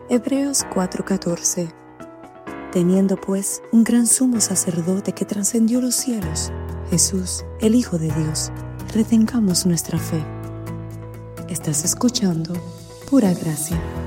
Hebreos 4:14. Teniendo pues un gran sumo sacerdote que trascendió los cielos, Jesús, el Hijo de Dios, retengamos nuestra fe. Estás escuchando Pura Gracia.